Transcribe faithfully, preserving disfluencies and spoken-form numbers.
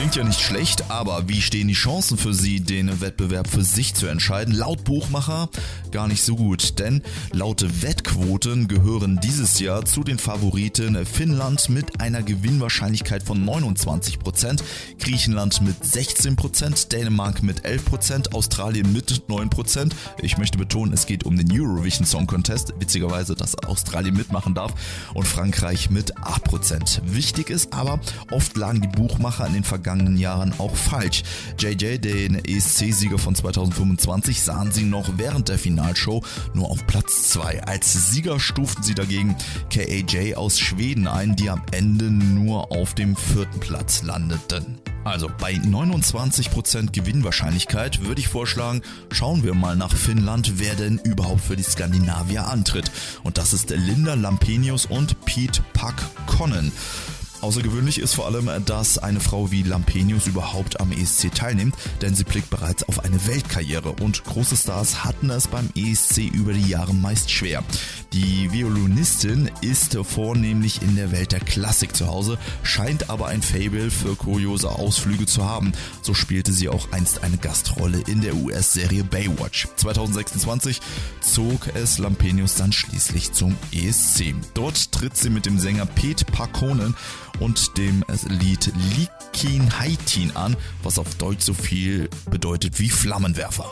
Klingt ja nicht schlecht, aber wie stehen die Chancen für sie, den Wettbewerb für sich zu entscheiden? Laut Buchmacher gar nicht so gut, denn laut Wettquoten gehören dieses Jahr zu den Favoriten Finnland mit einer Gewinnwahrscheinlichkeit von neunundzwanzig Prozent, Griechenland mit sechzehn Prozent, Dänemark mit elf Prozent, Australien mit neun Prozent. Ich möchte betonen, es geht um den Eurovision Song Contest, witzigerweise, dass Australien mitmachen darf, und Frankreich mit acht Prozent. Wichtig ist aber, oft lagen die Buchmacher in den vergangenen Jahren auch falsch. J J, den E S C-Sieger von zweitausendfünfundzwanzig, sahen sie noch während der Finalshow nur auf Platz zwei. Als Sieger stuften sie dagegen K A J aus Schweden ein, die am Ende nur auf dem vierten Platz landeten. Also bei neunundzwanzig Prozent Gewinnwahrscheinlichkeit würde ich vorschlagen, schauen wir mal nach Finnland, wer denn überhaupt für die Skandinavier antritt. Und das ist Linda Lampenius und Pete Pakkonen. Außergewöhnlich ist vor allem, dass eine Frau wie Lampenius überhaupt am E S C teilnimmt, denn sie blickt bereits auf eine Weltkarriere und große Stars hatten es beim E S C über die Jahre meist schwer. Die Violinistin ist vornehmlich in der Welt der Klassik zu Hause, scheint aber ein Faible für kuriose Ausflüge zu haben. So spielte sie auch einst eine Gastrolle in der U S-Serie Baywatch. zweitausendsechsundzwanzig zog es Lampenius dann schließlich zum E S C. Dort tritt sie mit dem Sänger Pete Pakkonen und dem Lied Liikin Haitin an, was auf Deutsch so viel bedeutet wie Flammenwerfer.